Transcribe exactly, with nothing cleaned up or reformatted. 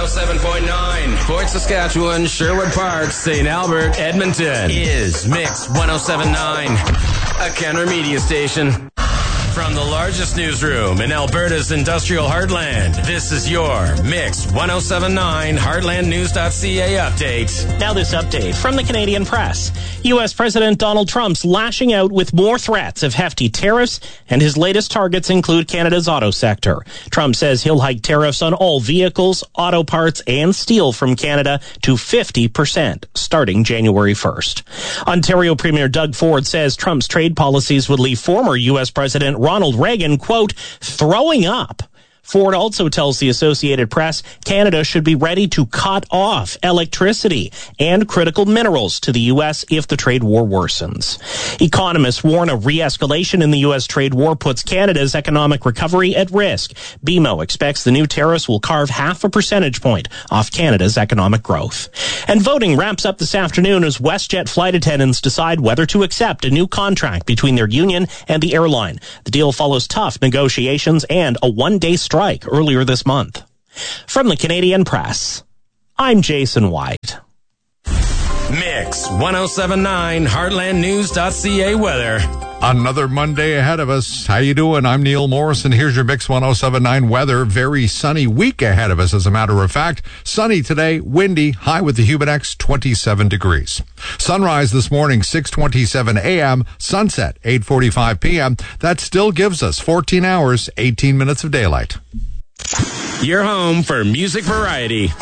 seven point nine. Fort Saskatchewan, Sherwood Park, Saint Albert, Edmonton is Mix one oh seven point nine, a Kenner media station. From the largest newsroom in Alberta's industrial heartland, this is your Mix one oh seven point nine Heartland News dot C A update. Now this update from the Canadian Press. U S. President Donald Trump's lashing out with more threats of hefty tariffs, and his latest targets include Canada's auto sector. Trump says he'll hike tariffs on all vehicles, auto parts, and steel from Canada to fifty percent starting January first. Ontario Premier Doug Ford says Trump's trade policies would leave former U S. President Ronald Reagan, quote, throwing up. Ford also tells the Associated Press Canada should be ready to cut off electricity and critical minerals to the U S if the trade war worsens. Economists warn a re-escalation in the U S trade war puts Canada's economic recovery at risk. B M O expects the new tariffs will carve half a percentage point off Canada's economic growth. And voting wraps up this afternoon as WestJet flight attendants decide whether to accept a new contract between their union and the airline. The deal follows tough negotiations and a one-day strike earlier this month. From the Canadian Press, I'm Jason White. Mix one oh seven point nine Heartland News dot C A weather. Another Monday ahead of us. How you doing? I'm Neil Morrison. Here's your Mix one oh seven point nine weather. Very sunny week ahead of us, as a matter of fact. Sunny today, windy, high with the Humidex, twenty-seven degrees. Sunrise this morning, six twenty-seven a.m., sunset, eight forty-five p.m. That still gives us fourteen hours, eighteen minutes of daylight. Your home for music variety.